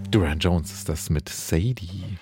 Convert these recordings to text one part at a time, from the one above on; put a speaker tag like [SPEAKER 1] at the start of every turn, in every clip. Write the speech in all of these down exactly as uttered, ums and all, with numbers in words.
[SPEAKER 1] Duran Jones ist das mit Sadie.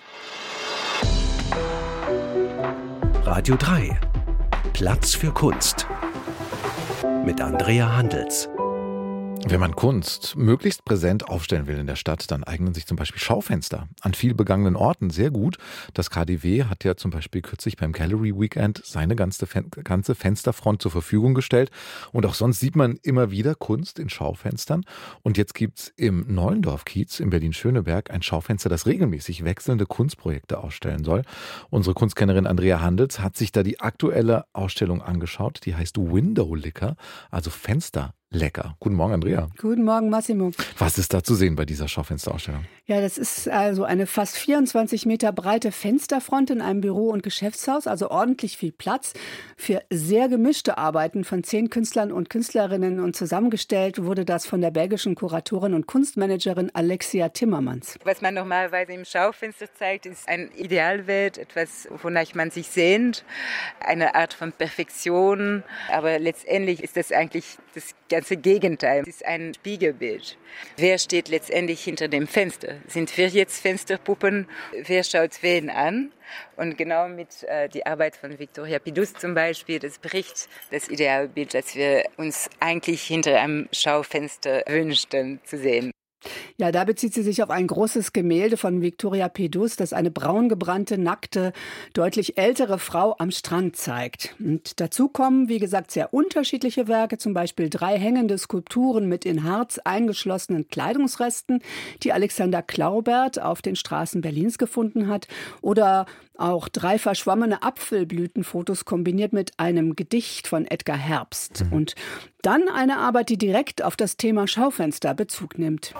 [SPEAKER 2] Radio drei. Platz für Kunst. Mit Andrea Handels.
[SPEAKER 1] Wenn man Kunst möglichst präsent aufstellen will in der Stadt, dann eignen sich zum Beispiel Schaufenster an viel begangenen Orten sehr gut. Das K D W hat ja zum Beispiel kürzlich beim Gallery Weekend seine ganze, ganze Fensterfront zur Verfügung gestellt. Und auch sonst sieht man immer wieder Kunst in Schaufenstern. Und jetzt gibt's im Neulendorf-Kiez in Berlin-Schöneberg ein Schaufenster, das regelmäßig wechselnde Kunstprojekte ausstellen soll. Unsere Kunstkennerin Andrea Handels hat sich da die aktuelle Ausstellung angeschaut. Die heißt Window Licker, also Fenster. Lecker. Guten Morgen, Andrea.
[SPEAKER 3] Guten Morgen, Massimo.
[SPEAKER 1] Was ist da zu sehen bei dieser Schaufensterausstellung?
[SPEAKER 3] Ja, das ist also eine fast vierundzwanzig Meter breite Fensterfront in einem Büro- und Geschäftshaus, also ordentlich viel Platz für sehr gemischte Arbeiten von zehn Künstlern und Künstlerinnen. Und zusammengestellt wurde das von der belgischen Kuratorin und Kunstmanagerin Alexia Timmermans.
[SPEAKER 4] Was man normalerweise im Schaufenster zeigt, ist eine Idealwelt, etwas, wonach man sich sehnt, eine Art von Perfektion. Aber letztendlich ist das eigentlich das ganze Gegenteil. Es ist ein Spiegelbild. Wer steht letztendlich hinter dem Fenster? Sind wir jetzt Fensterpuppen? Wer schaut wen an? Und genau mit äh, die Arbeit von Victoria Pidus zum Beispiel, das bricht das Idealbild, das wir uns eigentlich hinter einem Schaufenster wünschten zu sehen.
[SPEAKER 3] Ja, da bezieht sie sich auf ein großes Gemälde von Victoria Pidus, das eine braungebrannte, nackte, deutlich ältere Frau am Strand zeigt. Und dazu kommen, wie gesagt, sehr unterschiedliche Werke, zum Beispiel drei hängende Skulpturen mit in Harz eingeschlossenen Kleidungsresten, die Alexander Klaubert auf den Straßen Berlins gefunden hat, oder auch drei verschwommene Apfelblütenfotos kombiniert mit einem Gedicht von Edgar Herbst. Mhm. Und dann eine Arbeit, die direkt auf das Thema Schaufenster Bezug nimmt.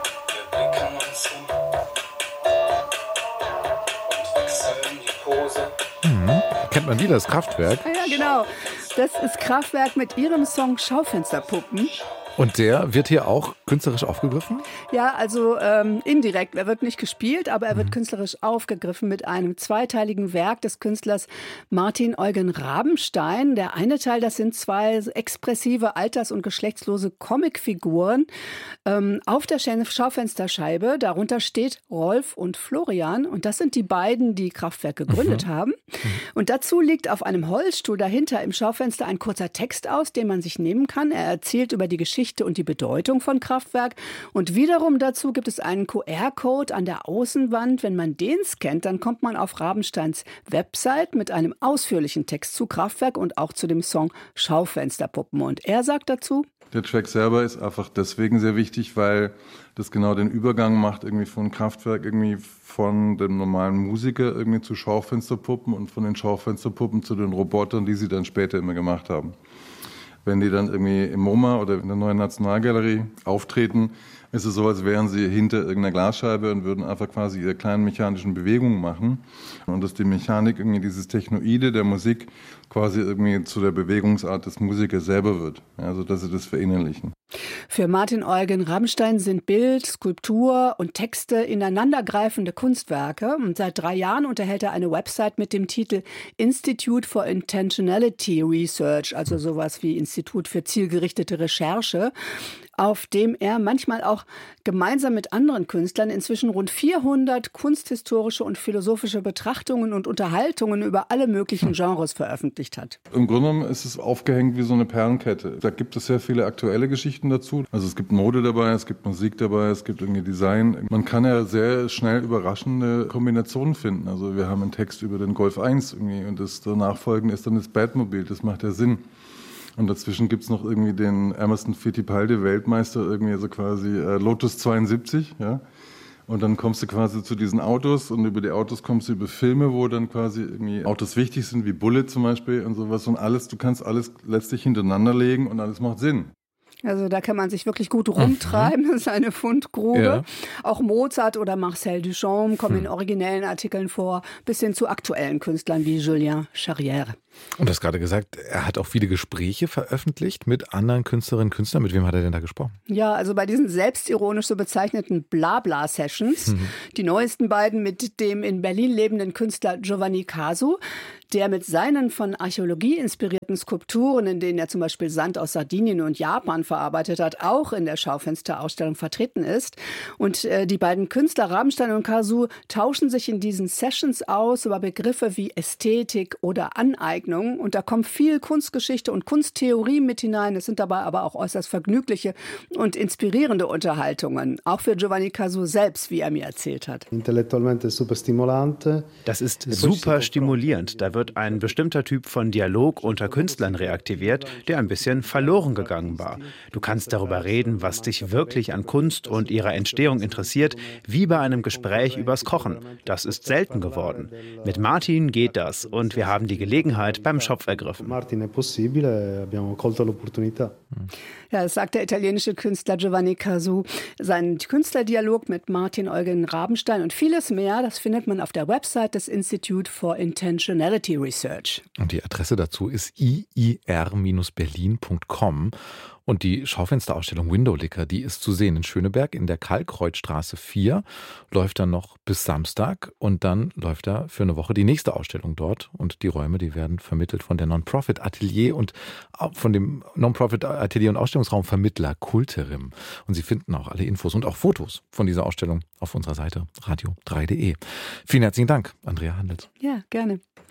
[SPEAKER 1] Mhm. Kennt man wieder das Kraftwerk?
[SPEAKER 3] Ja, genau. Das ist Kraftwerk mit ihrem Song Schaufensterpuppen.
[SPEAKER 1] Und der wird hier auch künstlerisch aufgegriffen?
[SPEAKER 3] Ja, also ähm, indirekt. Er wird nicht gespielt, aber er wird mhm. künstlerisch aufgegriffen mit einem zweiteiligen Werk des Künstlers Martin Eugen Rabenstein. Der eine Teil, das sind zwei expressive, alters- und geschlechtslose Comicfiguren ähm, auf der Schaufensterscheibe. Darunter steht Rolf und Florian. Und das sind die beiden, die Kraftwerk gegründet mhm. haben. Mhm. Und dazu liegt auf einem Holzstuhl dahinter im Schaufenster ein kurzer Text aus, den man sich nehmen kann. Er erzählt über die Geschichte und die Bedeutung von Kraftwerk. Und wiederum dazu gibt es einen Q R-Code an der Außenwand. Wenn man den scannt, dann kommt man auf Rabensteins Website mit einem ausführlichen Text zu Kraftwerk und auch zu dem Song Schaufensterpuppen. Und er sagt dazu:
[SPEAKER 5] Der Track selber ist einfach deswegen sehr wichtig, weil das genau den Übergang macht irgendwie von Kraftwerk irgendwie von dem normalen Musiker irgendwie zu Schaufensterpuppen und von den Schaufensterpuppen zu den Robotern, die sie dann später immer gemacht haben. Wenn die dann irgendwie im MoMA oder in der Neuen Nationalgalerie auftreten, ist es so, als wären sie hinter irgendeiner Glasscheibe und würden einfach quasi ihre kleinen mechanischen Bewegungen machen. Und dass die Mechanik irgendwie dieses Technoide der Musik quasi irgendwie zu der Bewegungsart des Musikers selber wird. Also dass sie das verinnerlichen.
[SPEAKER 3] Für Martin Eugen Rabenstein sind Bild, Skulptur und Texte ineinandergreifende Kunstwerke. Und seit drei Jahren unterhält er eine Website mit dem Titel Institute for Intentionality Research, also sowas wie Institut für zielgerichtete Recherche, auf dem er manchmal auch gemeinsam mit anderen Künstlern inzwischen rund vierhundert kunsthistorische und philosophische Betrachtungen und Unterhaltungen über alle möglichen Genres veröffentlicht hat.
[SPEAKER 5] Im Grunde genommen ist es aufgehängt wie so eine Perlenkette. Da gibt es sehr viele aktuelle Geschichten dazu. Also es gibt Mode dabei, es gibt Musik dabei, es gibt irgendwie Design. Man kann ja sehr schnell überraschende Kombinationen finden. Also wir haben einen Text über den Golf eins irgendwie und das nachfolgende ist dann das Batmobil. Das macht ja Sinn. Und dazwischen gibt es noch irgendwie den Emerson Fittipaldi, Weltmeister, irgendwie so quasi äh, Lotus zweiundsiebzig, ja. Und dann kommst du quasi zu diesen Autos und über die Autos kommst du über Filme, wo dann quasi irgendwie Autos wichtig sind, wie Bullet zum Beispiel und sowas. Und alles, du kannst alles letztlich hintereinander legen und alles macht Sinn.
[SPEAKER 3] Also da kann man sich wirklich gut rumtreiben, das ist eine Fundgrube.
[SPEAKER 1] Ja.
[SPEAKER 3] Auch Mozart oder Marcel Duchamp kommen
[SPEAKER 1] hm.
[SPEAKER 3] in originellen Artikeln vor, bis hin zu aktuellen Künstlern wie Julien Charrière.
[SPEAKER 1] Und du hast gerade gesagt, er hat auch viele Gespräche veröffentlicht mit anderen Künstlerinnen und Künstlern. Mit wem hat er denn da gesprochen?
[SPEAKER 3] Ja, also bei diesen selbstironisch so bezeichneten Blabla-Sessions, mhm. die neuesten beiden mit dem in Berlin lebenden Künstler Giovanni Casu. der mit seinen von Archäologie inspirierten Skulpturen, in denen er zum Beispiel Sand aus Sardinien und Japan verarbeitet hat, auch in der Schaufensterausstellung vertreten ist. Und äh, die beiden Künstler Rabenstein und Cazaux tauschen sich in diesen Sessions aus über Begriffe wie Ästhetik oder Aneignung. Und da kommt viel Kunstgeschichte und Kunsttheorie mit hinein. Es sind dabei aber auch äußerst vergnügliche und inspirierende Unterhaltungen. Auch für Giovanni Cazaux selbst, wie er mir erzählt hat.
[SPEAKER 6] Das ist super stimulierend. Da wird ein bestimmter Typ von Dialog unter Künstlern reaktiviert, der ein bisschen verloren gegangen war. Du kannst darüber reden, was dich wirklich an Kunst und ihrer Entstehung interessiert, wie bei einem Gespräch übers Kochen. Das ist selten geworden. Mit Martin geht das und wir haben die Gelegenheit beim Schopf ergriffen.
[SPEAKER 3] Ja, das sagt der italienische Künstler Giovanni Cazaux. Sein Künstlerdialog mit Martin Eugen Rabenstein und vieles mehr, das findet man auf der Website des Institute for Intentionality Research.
[SPEAKER 1] Und die Adresse dazu ist i i r Bindestrich berlin Punkt com. Und die Schaufensterausstellung Windowlicker, die ist zu sehen in Schöneberg in der Kalkkreuzstraße vier, läuft dann noch bis Samstag und dann läuft da für eine Woche die nächste Ausstellung dort. Und die Räume, die werden vermittelt von der Non-Profit-Atelier und von dem Non-Profit-Atelier und Ausstellungsraumvermittler Kulterim. Und Sie finden auch alle Infos und auch Fotos von dieser Ausstellung auf unserer Seite radio drei punkt de. Vielen herzlichen Dank, Andrea Handels.
[SPEAKER 3] Ja, gerne.